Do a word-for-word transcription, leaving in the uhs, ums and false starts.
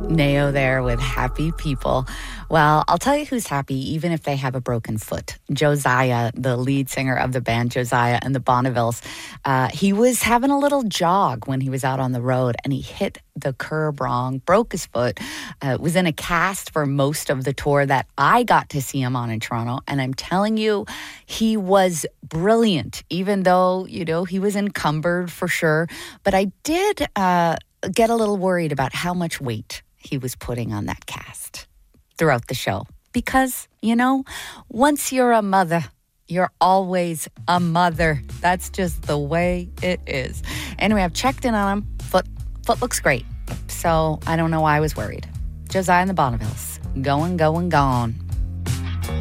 Nao there with Happy People. Well, I'll tell you who's happy, even if they have a broken foot. Josiah, the lead singer of the band Josiah and the Bonnevilles, uh, he was having a little jog when he was out on the road, and he hit the curb wrong, broke his foot, uh, was in a cast for most of the tour that I got to see him on in Toronto. And I'm telling you, he was brilliant, even though, you know, he was encumbered for sure. But I did uh, get a little worried about how much weight he was putting on that cast throughout the show. Because, you know, once you're a mother, you're always a mother. That's just the way it is. Anyway, I've checked in on him. Foot, foot looks great. So I don't know why I was worried. Josiah and the Bonnevilles. Going, going, gone.